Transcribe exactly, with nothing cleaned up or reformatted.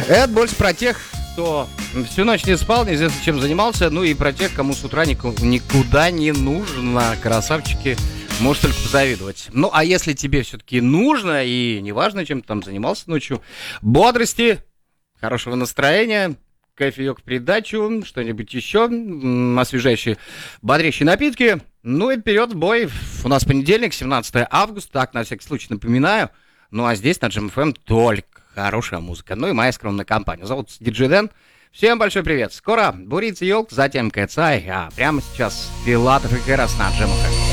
Это больше про тех, кто всю ночь не спал, неизвестно чем занимался, ну и про тех, кому с утра нику- никуда не нужно, красавчики, можешь только позавидовать. Ну, а если тебе все-таки нужно, и неважно, чем ты там занимался ночью, бодрости, хорошего настроения, кофеек в придачу, что-нибудь еще, м, освежающие, бодрящие напитки, ну и вперед в бой. У нас понедельник, семнадцатое августа, так, на всякий случай напоминаю. Ну а здесь на Джем эф эм только хорошая музыка. Ну и моя скромная компания. Зовут Диджей Дэн. Всем большой привет. Скоро Бурится Елк, затем Кэтсай, а прямо сейчас Филатов и Кэрос на Джем эф эм.